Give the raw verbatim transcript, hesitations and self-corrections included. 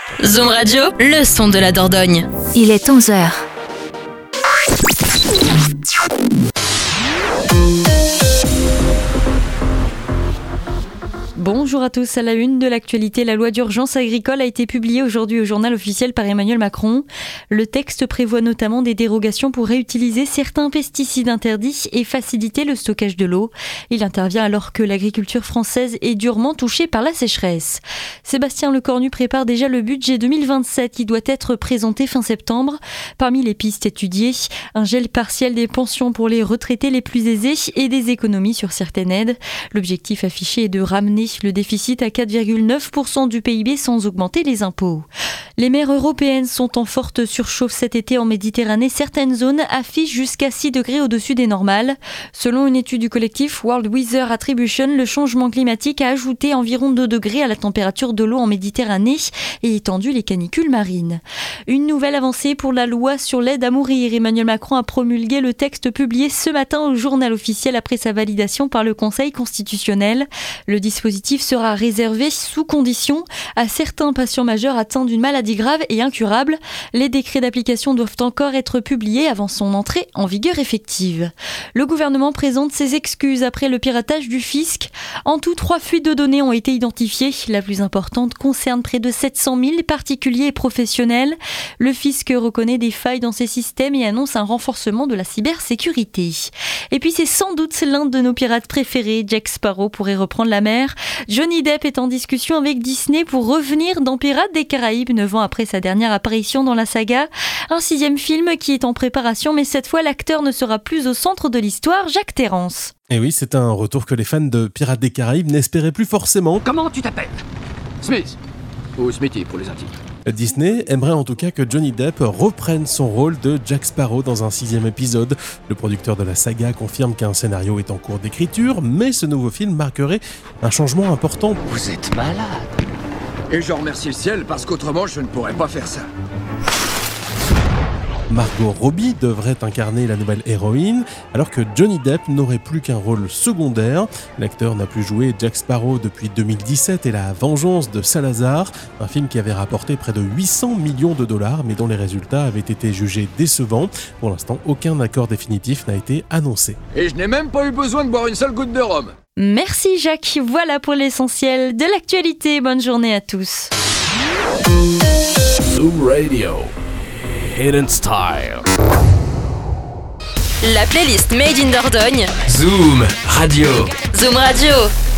Zoom Radio, le son de la Dordogne. Il est onze heures. Bonjour à tous, à la une de l'actualité, la loi d'urgence agricole a été publiée aujourd'hui au journal officiel par Emmanuel Macron. Le texte prévoit notamment des dérogations pour réutiliser certains pesticides interdits et faciliter le stockage de l'eau. Il intervient alors que l'agriculture française est durement touchée par la sécheresse. Sébastien Lecornu prépare déjà le budget deux mille vingt-sept qui doit être présenté fin septembre. Parmi les pistes étudiées, un gel partiel des pensions pour les retraités les plus aisés et des économies sur certaines aides. L'objectif affiché est de ramener le déficit à quatre virgule neuf pour cent du P I B sans augmenter les impôts. Les mers européennes sont en forte surchauffe cet été en Méditerranée. Certaines zones affichent jusqu'à six degrés au-dessus des normales. Selon une étude du collectif World Weather Attribution, le changement climatique a ajouté environ deux degrés à la température de l'eau en Méditerranée et étendu les canicules marines. Une nouvelle avancée pour la loi sur l'aide à mourir. Emmanuel Macron a promulgué le texte publié ce matin au journal officiel après sa validation par le Conseil constitutionnel. Le dispositif sera réservé sous condition à certains patients majeurs atteints d'une maladie grave et incurable. Les décrets d'application doivent encore être publiés avant son entrée en vigueur effective. Le gouvernement présente ses excuses après le piratage du fisc. En tout, trois fuites de données ont été identifiées. La plus importante concerne près de sept cent mille particuliers et professionnels. Le fisc reconnaît des failles dans ses systèmes et annonce un renforcement de la cybersécurité. Et puis c'est sans doute l'un de nos pirates préférés, Jack Sparrow pourrait reprendre la mer. Johnny Depp est en discussion avec Disney pour revenir dans Pirates des Caraïbes, neuf ans après sa dernière apparition dans la saga. Un sixième film qui est en préparation, mais cette fois l'acteur ne sera plus au centre de l'histoire, Jacques Terrance. Et oui, c'est un retour que les fans de Pirates des Caraïbes n'espéraient plus forcément. Comment tu t'appelles ? Smith ou Smithy pour les intimes. Disney aimerait en tout cas que Johnny Depp reprenne son rôle de Jack Sparrow dans un sixième épisode. Le producteur de la saga confirme qu'un scénario est en cours d'écriture, mais ce nouveau film marquerait un changement important. Vous êtes malade. Et je remercie le ciel parce qu'autrement je ne pourrais pas faire ça. Margot Robbie devrait incarner la nouvelle héroïne, alors que Johnny Depp n'aurait plus qu'un rôle secondaire. L'acteur n'a plus joué Jack Sparrow depuis deux mille dix-sept et La Vengeance de Salazar, un film qui avait rapporté près de huit cents millions de dollars, mais dont les résultats avaient été jugés décevants. Pour l'instant, aucun accord définitif n'a été annoncé. Et je n'ai même pas eu besoin de boire une seule goutte de rhum. Merci Jacques, voilà pour l'essentiel de l'actualité. Bonne journée à tous. Zoom Radio. Hidden Style. La playlist Made in Dordogne. Zoom Radio. Zoom Radio.